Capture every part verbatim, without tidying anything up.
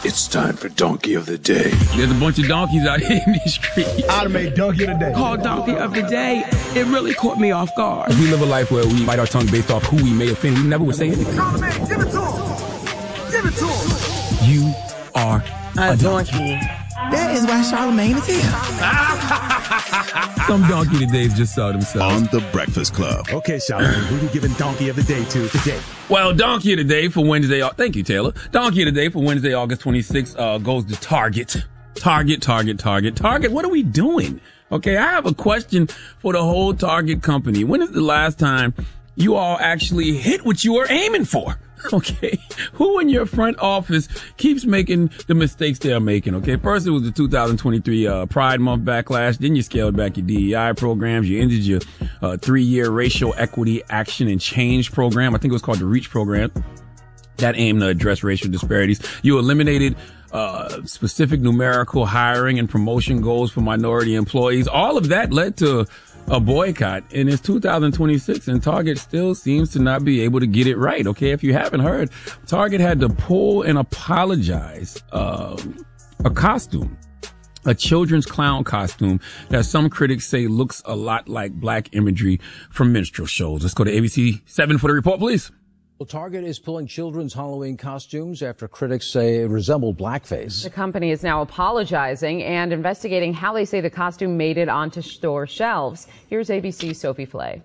It's time for Donkey of the Day. There's a bunch of donkeys out here in these streets. I'd make Donkey of the Day. Called Donkey of the Day. It really caught me off guard. We live a life where we bite our tongue based off who we may offend. We never would say anything. Charlamagne, give it to him. Give it to him. You are a donkey. That is why Charlamagne is here. Some donkey todays just saw themselves. On The Breakfast Club. Okay, Charlamagne, who you giving Donkey of the Day to today? Well, Donkey of the Day for Wednesday. Thank you, Taylor. Donkey of the Day for Wednesday, August twenty-sixth, uh, goes to Target. Target, Target, Target, Target. What are we doing? Okay, I have a question for the whole Target company. When is the last time you all actually hit what you were aiming for? Okay, who in your front office keeps making the mistakes they're making? Okay, first it was the two thousand twenty-three uh, Pride Month backlash. Then you scaled back your D E I programs. You ended your uh, three-year racial equity action and change program. I think it was called the REACH program. That aimed to address racial disparities. You eliminated uh specific numerical hiring and promotion goals for minority employees. All of that led to a boycott, and it's two thousand twenty-six, and Target still seems to not be able to get it right. Okay, if you haven't heard, Target had to pull and apologize uh, a costume, a children's clown costume that some critics say looks a lot like black imagery from minstrel shows. Let's go to A B C seven for the report, please. Well, Target is pulling children's Halloween costumes after critics say it resembled blackface. The company is now apologizing and investigating how they say the costume made it onto store shelves. Here's A B C's Sophie Flay.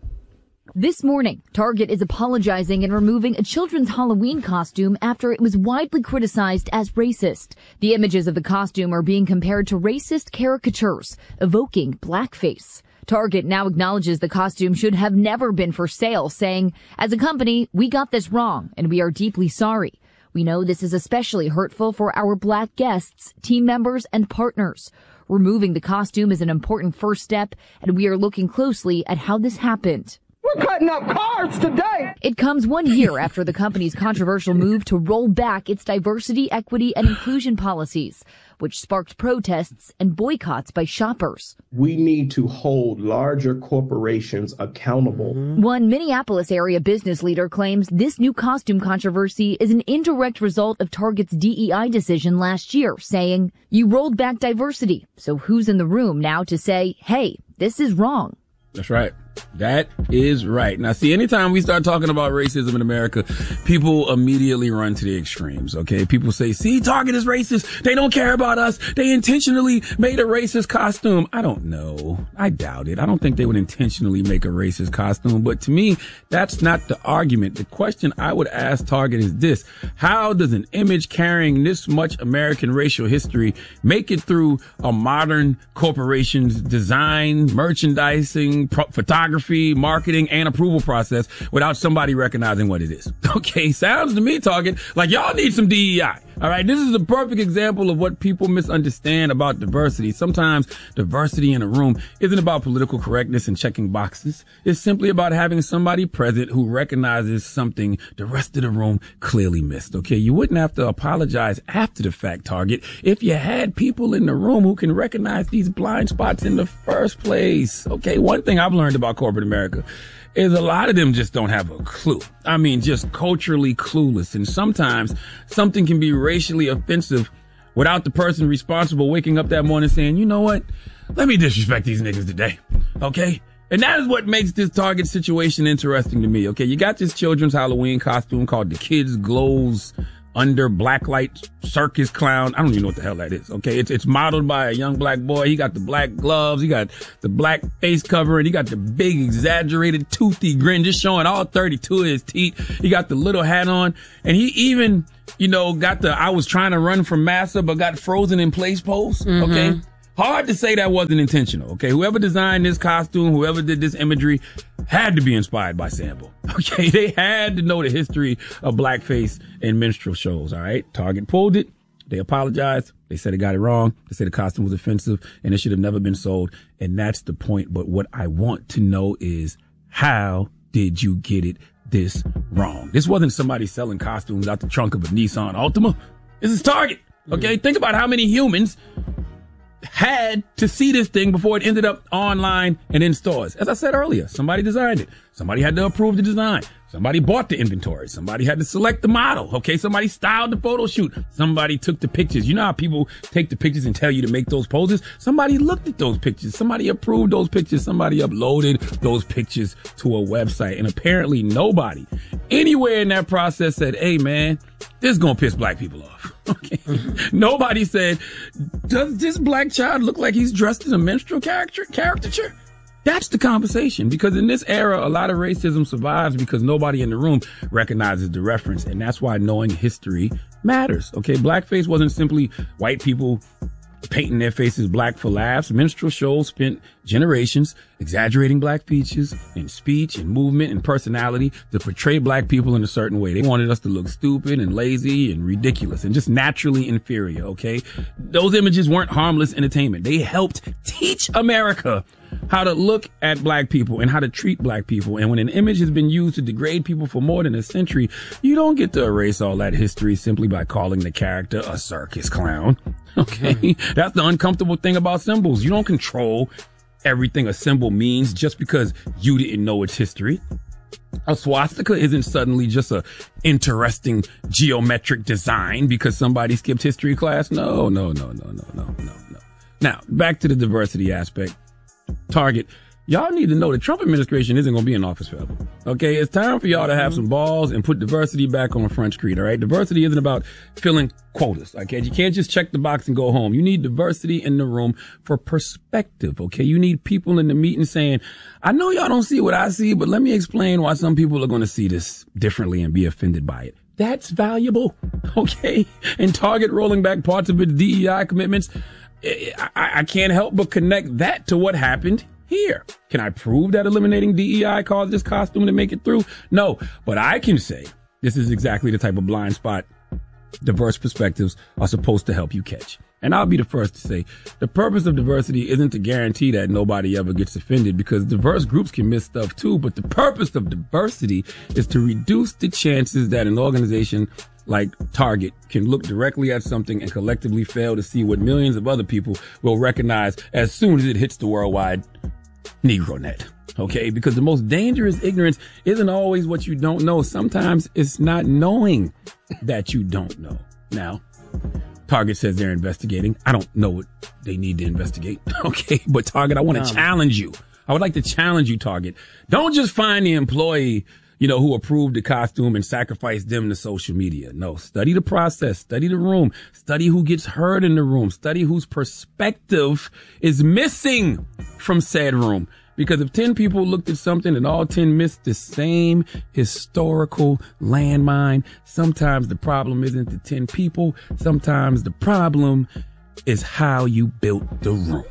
This morning, Target is apologizing and removing a children's Halloween costume after it was widely criticized as racist. The images of the costume are being compared to racist caricatures, evoking blackface. Target now acknowledges the costume should have never been for sale, saying, "As a company, we got this wrong, and we are deeply sorry. We know this is especially hurtful for our black guests, team members, and partners. Removing the costume is an important first step, and we are looking closely at how this happened." We're cutting up cars today. It comes one year after the company's controversial move to roll back its diversity, equity, and inclusion policies, which sparked protests and boycotts by shoppers. We need to hold larger corporations accountable. One Minneapolis area business leader claims this new costume controversy is an indirect result of Target's D E I decision last year, saying, "You rolled back diversity, so who's in the room now to say, hey, this is wrong?" That's right. That is right. Now, see, anytime we start talking about racism in America, people immediately run to the extremes, okay? People say, see, Target is racist. They don't care about us. They intentionally made a racist costume. I don't know. I doubt it. I don't think they would intentionally make a racist costume. But to me, that's not the argument. The question I would ask Target is this. How does an image carrying this much American racial history make it through a modern corporation's design, merchandising, pro- photography, marketing, and approval process without somebody recognizing what it is? Okay, sounds to me, Target, like y'all need some D E I. All right, this is a perfect example of what people misunderstand about diversity. Sometimes diversity in a room isn't about political correctness and checking boxes. It's simply about having somebody present who recognizes something the rest of the room clearly missed. Okay, you wouldn't have to apologize after the fact, Target, if you had people in the room who can recognize these blind spots in the first place. Okay, one thing I've learned about corporate America is a lot of them just don't have a clue. I mean, just culturally clueless. And sometimes something can be racially offensive without the person responsible waking up that morning saying, you know what? Let me disrespect these niggas today. Okay? And that is what makes this Target situation interesting to me. Okay? You got this children's Halloween costume called the Kids Glows Under Blacklight Circus Clown. I don't even know what the hell that is. Okay. It's, it's modeled by a young black boy. He got the black gloves. He got the black face covering. He got the big exaggerated toothy grin, just showing all thirty-two of his teeth. He got the little hat on, and he even, you know, got the, I was trying to run from massa, but got frozen in place pose. Mm-hmm. Okay. Hard to say that wasn't intentional. Okay. Whoever designed this costume, whoever did this imagery had to be inspired by Sample. Okay. They had to know the history of blackface and minstrel shows. All right. Target pulled it. They apologized. They said they got it wrong. They said the costume was offensive and it should have never been sold. And that's the point. But what I want to know is, how did you get it this wrong? This wasn't somebody selling costumes out the trunk of a Nissan Altima. This is Target. Okay. Mm-hmm. Think about how many humans had to see this thing before it ended up online and in stores. As I said earlier, somebody designed it. Somebody had to approve the design. Somebody bought the inventory. Somebody had to select the model. Okay. Somebody styled the photo shoot. Somebody took the pictures. You know how people take the pictures and tell you to make those poses? Somebody looked at those pictures. Somebody approved those pictures. Somebody uploaded those pictures to a website. And apparently nobody anywhere in that process said, hey man, this is going to piss black people off. Okay. Mm-hmm. Nobody said, does this black child look like he's dressed in a minstrel character, caricature? That's the conversation, because in this era, a lot of racism survives because nobody in the room recognizes the reference. And that's why knowing history matters. Okay. Blackface wasn't simply white people painting their faces black for laughs. Minstrel shows spent generations exaggerating black features in speech and movement and personality to portray black people in a certain way. They wanted us to look stupid and lazy and ridiculous and just naturally inferior. Okay. Those images weren't harmless entertainment. They helped teach America how to look at black people and how to treat black people. And when an image has been used to degrade people for more than a century, you don't get to erase all that history simply by calling the character a circus clown. Okay. Mm-hmm. That's the uncomfortable thing about symbols. You don't control everything a symbol means just because you didn't know its history. A swastika isn't suddenly just a interesting geometric design because somebody skipped history class. No, no, no, no, no, no, no, no. Now, back to the diversity aspect. Target, y'all need to know the Trump administration isn't going to be in office forever. Okay, it's time for y'all to have some balls and put diversity back on the front street. All right, diversity isn't about filling quotas. Okay, you can't just check the box and go home. You need diversity in the room for perspective. Okay, you need people in the meeting saying, I know y'all don't see what I see, but let me explain why some people are going to see this differently and be offended by it. That's valuable. Okay, and Target rolling back parts of its D E I commitments. I, I can't help but connect that to what happened here. Can I prove that eliminating D E I caused this costume to make it through? No, but I can say this is exactly the type of blind spot diverse perspectives are supposed to help you catch. And I'll be the first to say the purpose of diversity isn't to guarantee that nobody ever gets offended, because diverse groups can miss stuff too. But the purpose of diversity is to reduce the chances that an organization like Target can look directly at something and collectively fail to see what millions of other people will recognize as soon as it hits the worldwide Negro net. Okay, because the most dangerous ignorance isn't always what you don't know. Sometimes it's not knowing that you don't know. Now, Target says they're investigating. I don't know what they need to investigate. Okay, but Target, I want to um, challenge you. I would like to challenge you, Target. Don't just find the employee, you know, who approved the costume and sacrifice them to social media. No, study the process, study the room, study who gets heard in the room, study whose perspective is missing from said room. Because if ten people looked at something and all ten missed the same historical landmine, sometimes the problem isn't the ten people. Sometimes the problem is how you built the room.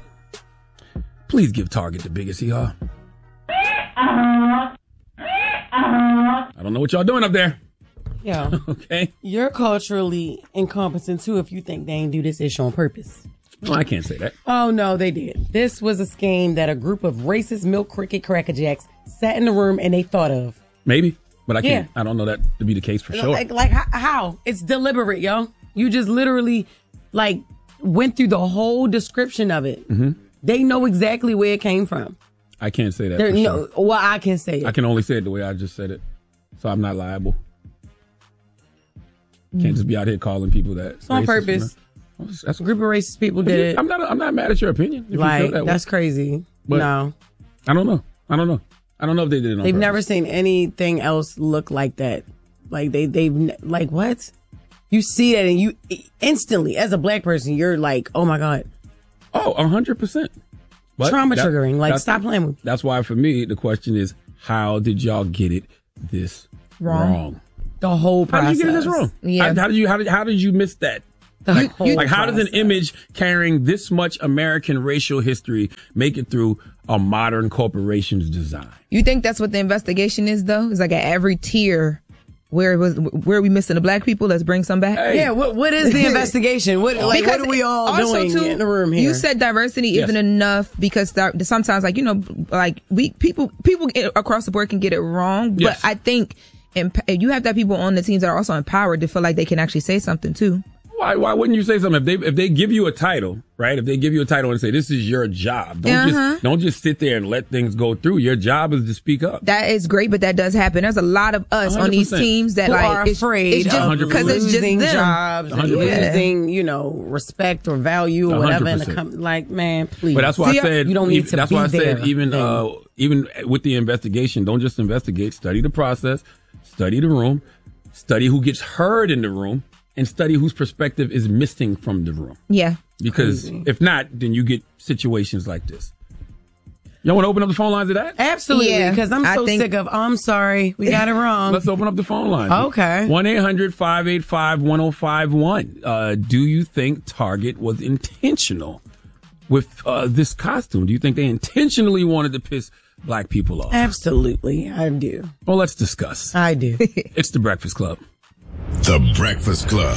Please give Target the biggest hee-haw. I don't know what y'all doing up there. Yeah. Okay. You're culturally incompetent too if you think they ain't do this issue on purpose. Well, I can't say that. Oh, no, they did. This was a scheme that a group of racist milk cricket crackerjacks sat in the room and they thought of. Maybe, but I can't. Yeah. I don't know that to be the case for sure. Like, like how? It's deliberate, yo. You just literally, like, went through the whole description of it. Mm-hmm. They know exactly where it came from. I can't say that There, for no, sure. Well, I can say it. I can only say it the way I just said it. So I'm not liable. Can't just be out here calling people that. It's on purpose. That's a group of racist people did it. I'm not. I'm not mad at your opinion. If like you feel that that's way. crazy. But no, I don't know. I don't know. I don't know if they did it on They've purpose. never seen anything else look like that. Like they, they've like what? You see that and you instantly, as a black person, you're like, oh my god. Oh, a hundred percent. Trauma that, triggering. Like stop playing with. That's why for me the question is, how did y'all get it this wrong? wrong? The whole process. How did you get it this wrong? Yeah. How, how did you? How did? How did you miss that? The like, whole like how process. does an image carrying this much American racial history make it through a modern corporation's design? You think that's what the investigation is, though? It's like at every tier where it was, where are we missing the black people? Let's bring some back. Hey. Yeah. What What is the investigation? What like because what are we all also doing too, in the room here? You said diversity yes. isn't enough because th- sometimes, like you know, like we people people across the board can get it wrong. Yes. But I think. And you have to have people on the teams that are also empowered to feel like they can actually say something too. Why why wouldn't you say something? If they if they give you a title, right? If they give you a title and say this is your job, don't Uh-huh. just don't just sit there and let things go through. Your job is to speak up. That is great, but that does happen. There's a lot of us on these one hundred percent. teams that Who like are it's, afraid it's just of because it's just losing them. jobs, and one hundred percent. losing, you know, respect or value or whatever. In the one hundred percent. com- like, man, please. But that's why See, I said you don't need even- to That's be why I there. said even then. uh, even with the investigation, don't just investigate. Study the process, study the room, study who gets heard in the room, and study whose perspective is missing from the room. Yeah. Because if not, then you get situations like this. Y'all want to open up the phone lines to that? Absolutely, Yeah, because I'm I so think- sick of, I'm sorry, we got it wrong. Let's open up the phone line. Okay. one eight hundred five eight five one oh five one. Uh, do you think Target was intentional with uh, this costume? Do you think they intentionally wanted to piss black people off? Absolutely, I do. Well, let's discuss. I do. It's The Breakfast Club. The Breakfast Club.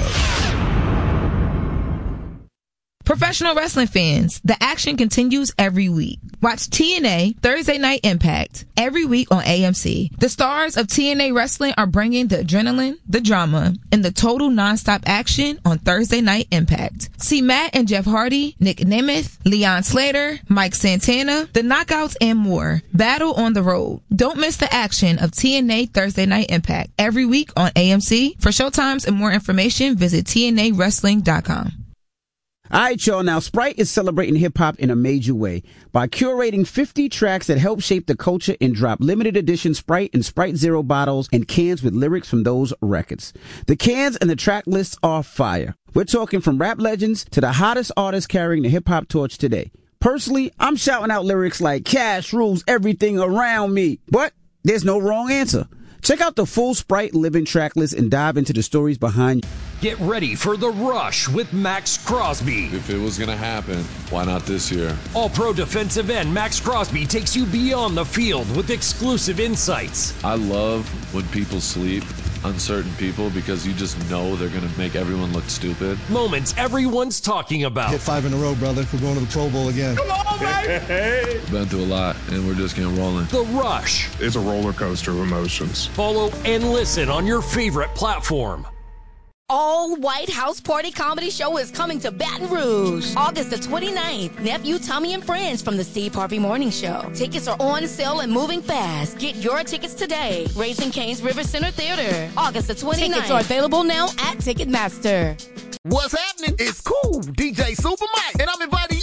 Professional wrestling fans, the action continues every week. Watch T N A Thursday Night Impact every week on A M C. The stars of T N A Wrestling are bringing the adrenaline, the drama, and the total nonstop action on Thursday Night Impact. See Matt and Jeff Hardy, Nick Nemeth, Leon Slater, Mike Santana, the Knockouts, and more. Battle on the road. Don't miss the action of T N A Thursday Night Impact every week on A M C. For showtimes and more information, visit T N A wrestling dot com. All right, y'all. Now, Sprite is celebrating hip-hop in a major way by curating fifty tracks that help shape the culture and drop limited edition Sprite and Sprite Zero bottles and cans with lyrics from those records. The cans and the track lists are fire. We're talking from rap legends to the hottest artists carrying the hip-hop torch today. Personally, I'm shouting out lyrics like Cash rules everything around me, but there's no wrong answer. Check out the full Sprite Living track list and dive into the stories behind. Get ready for The Rush with Max Crosby. If it was going to happen, why not this year? All-pro defensive end Max Crosby takes you beyond the field with exclusive insights. I love when people sleep, uncertain people, because you just know they're going to make everyone look stupid. Moments everyone's talking about. Hit five in a row, brother. We're going to the Pro Bowl again. Come on, baby! Been through a lot, and we're just getting rolling. The Rush. It's a roller coaster of emotions. Follow and listen on your favorite platform. All White House Party Comedy Show is coming to Baton Rouge, August the twenty-ninth. Nephew Tommy and Friends from the Steve Harvey Morning Show. Tickets are on sale and moving fast. Get your tickets today. Raising Cane's River Center Theater, August the twenty-ninth. Tickets are available now at Ticketmaster. What's happening? It's cool. D J Super Mike, and I'm inviting